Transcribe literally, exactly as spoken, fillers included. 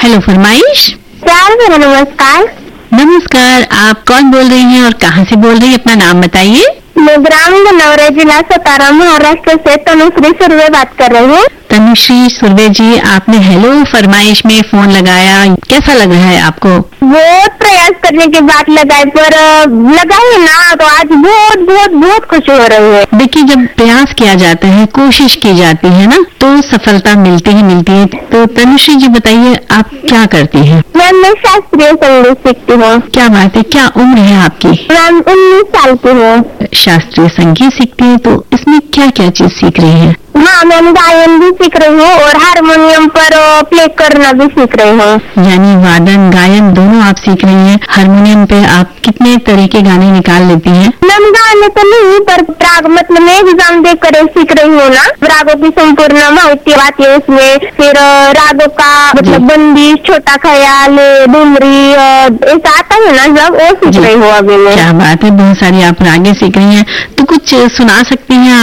Hello फरमाइश। प्यार मेरा नमस्कार। नमस्कार, आप कौन बोल रही हैं और कहाँ से बोल रही हैं? अपना नाम बताइए। मैं ग्रामीण नवरा जिला सतारा महाराष्ट्र से तनुश्री सुर्वे बात कर रही हूँ। तनुश्री सुर्वे जी, आपने हेलो फरमाइश में फोन लगाया, कैसा लग रहा है आपको? बहुत प्रयास करने के बाद लगाए, पर लगाए ना तो आज बहुत बहुत बहुत खुशी हो रही है। देखिए, जब प्रयास किया जाता है, कोशिश की जाती है ना, तो सफलता मिलती ही मिलती है। तो तनुश्री जी बताइए, आप क्या करती हैं? मैम मैं शास्त्रीय संगीत सीखती हूँ। क्या बात है, क्या उम्र है आपकी? मैम उन्नीस साल की हूँ। शास्त्रीय संगीत सीखती है, तो इसमें क्या क्या चीज सीख रही है? हाँ, मैं गायन भी सीख रही हूँ और हारमोनियम पर प्ले करना भी सीख रही हूँ। यानी वादन गायन दोनों आप सीख रही हैं। हारमोनियम पे आप कितने तरह के गाने निकाल लेती हैं? मैम गाने तो नहीं, पर राग मतलब मैं एग्जाम देकर सीख रही हूँ ना, रागों की संपूर्ण माहिती आती है उसमें। फिर रागों का मतलब बंदिश, छोटा ख्याल, डुमरी, ऐसा आता है ना, जब वो सीख रही हूँ अभी मैं। क्या बात है, बहुत सारी आप रागें सीख रही हैं। तो कुछ सुना सकती हैं